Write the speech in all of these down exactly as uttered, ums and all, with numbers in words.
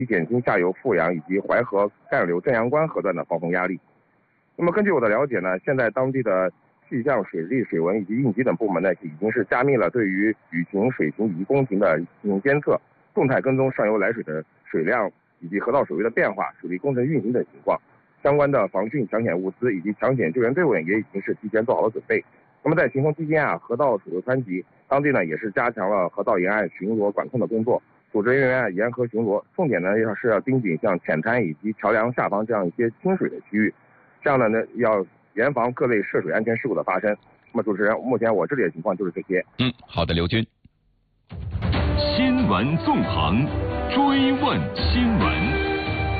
以减轻下游富阳以及淮河干流正阳关河段的防洪压力。那么根据我的了解呢，现在当地的气象、水利、水文以及应急等部门呢，已经是加密了对于雨情、水情以及工情的进行监测，动态跟踪上游来水的水量以及河道水位的变化、水利工程运行等情况。相关的防汛抢险物资以及抢险救援队伍也已经是提前做好了准备。那么在晴空期间啊，河道水位湍急，当地呢也是加强了河道沿岸巡逻管控的工作，组织人员啊沿河巡逻，重点呢要是要盯紧像浅滩以及桥梁下方这样一些清水的区域，这样的呢要严防各类涉水安全事故的发生。那么主持人，目前我这里的情况就是这些。 嗯，好的，刘军。新闻纵横，追问新闻。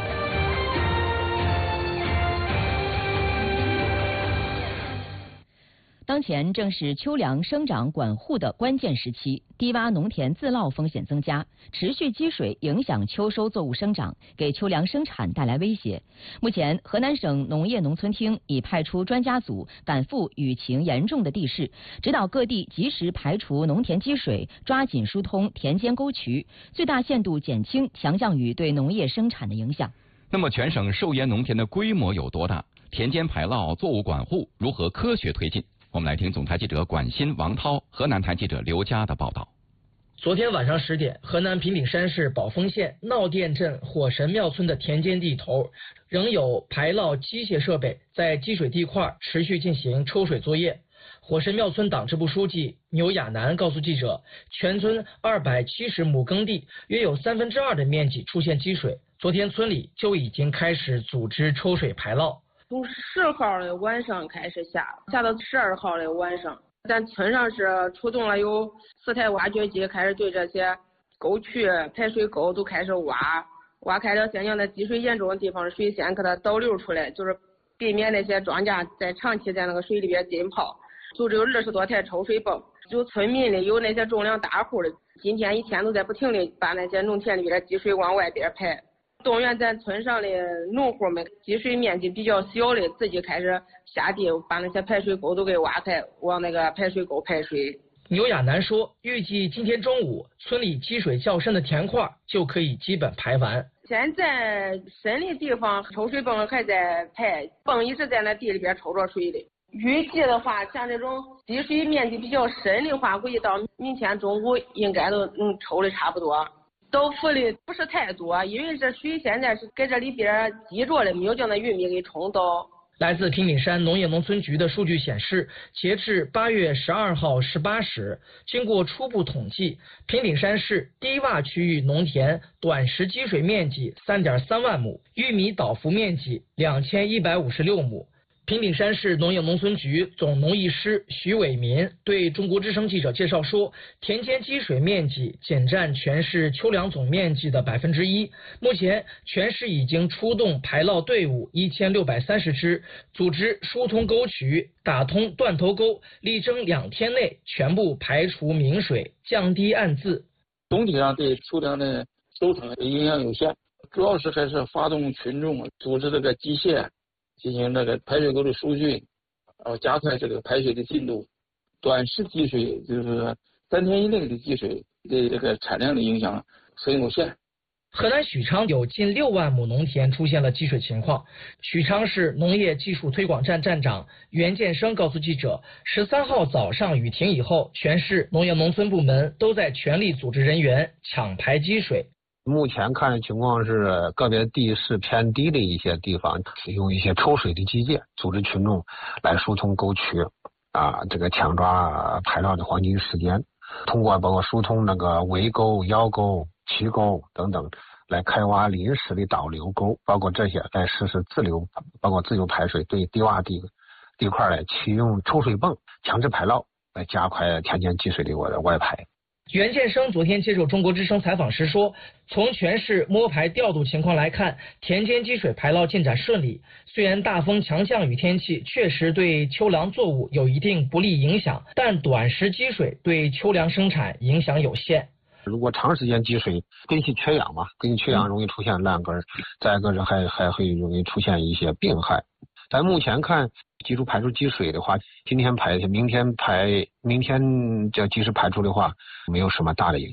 当前正是秋粮生长管护的关键时期，低洼农田自涝风险增加，持续积水影响秋收作物生长，给秋粮生产带来威胁。目前，河南省农业农村厅已派出专家组赶赴雨情严重的地市，指导各地及时排除农田积水，抓紧疏通田间沟渠，最大限度减轻强降雨对农业生产的影响。 那么，全省受淹农田的规模有多大？田间排涝、作物管护如何科学推进？我们来听总台记者管新、王涛、河南台记者刘佳的报道。 昨天晚上十点，河南平顶山市宝丰县闹店镇火神庙村的田间地头，仍有排涝机械设备在积水地块持续进行抽水作业。火神庙村党支部书记牛亚楠告诉记者，全村二百七十亩耕地，约有三分之二的面积出现积水，昨天村里就已经开始组织抽水排涝。 从十号的晚上开始下，下到十二号的晚上，咱村上是出动了有四台挖掘机，开始对这些沟渠、排水沟都开始挖，挖开了现在的积水严重的地方的水线，给它导流出来，就是避免那些庄稼在长期在那个水里边浸泡。组织有二十多台抽水泵，有村民的，有那些种粮大户的，今天一天都在不停的把那些农田里边的积水往外边排。动员咱村上的农户们，积水面积比较小的，自己开始下地把那些排水沟都给挖开，往那个排水沟排水。 牛亚楠说，预计今天中午村里积水较深的田块就可以基本排完。 现在深的地方抽水泵还在排，泵一直在那地里边抽着水的。预计的话，像这种积水面积比较深的话，估计到明天中午应该都能抽的差不多。倒伏的不是太多，因为这水现在是搁这里边积着的，没有将那玉米给冲倒。 来自平顶山农业农村局的数据显示，截至八月十二号十八时，经过初步统计，平顶山市低洼区域农田短时积水面积三点三万亩，玉米倒伏面积两千一百五十六亩。平顶山市农业农村局总农艺师徐伟民对中国之声记者介绍说，田间积水面积仅占全市秋粮总面积的百分之一。目前，全市已经出动排涝队伍一千六百三十支，组织疏通沟渠，打通断头沟，力争两天内全部排除明水，降低暗渍。 总体上对秋粮的收成影响有限，主要是还是发动群众组织这个机械。进行这个排水沟的疏浚，然后加快这个排水的进度。短时积水就是三天以内的积水对这个产量的影响很有限。 河南许昌有近六万亩农田出现了积水情况。许昌市农业技术推广站站长袁建生告诉记者，十三号早上雨停以后，全市农业农村部门都在全力组织人员抢排积水。 目前看的情况是，个别地势偏低的一些地方，用一些抽水的机械组织群众来疏通沟渠，啊，这个抢抓排涝的黄金时间。通过包括疏通那个围沟、腰沟、渠沟等等，来开挖临时的导流沟，包括这些来实施自流，包括自由排水，对低洼地地块来启用抽水泵强制排涝，来加快田间积水的外排。 袁建生昨天接受中国之声采访时说，从全市摸排调度情况来看，田间积水排涝进展顺利。虽然大风强降雨天气确实对秋粮作物有一定不利影响，但短时积水对秋粮生产影响有限。 如果长时间积水，根系缺氧嘛，根系缺氧容易出现烂根，再一个是还还会容易出现一些病害。但目前看，基础排出积水的话，今天排，明天排，明天就及时排出的话，没有什么大的影响。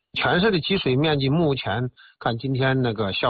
全市的积水面积目前看今天那个效